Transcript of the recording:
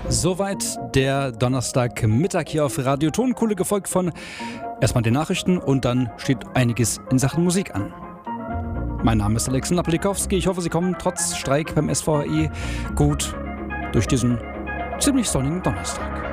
Soweit der Donnerstagmittag hier auf Radio Tonkuhle, gefolgt von erstmal den Nachrichten und dann steht einiges in Sachen Musik an. Mein Name ist Alexander Plikowski. Ich hoffe, Sie kommen trotz Streik beim SVHI gut durch diesen ziemlich sonnigen Donnerstag.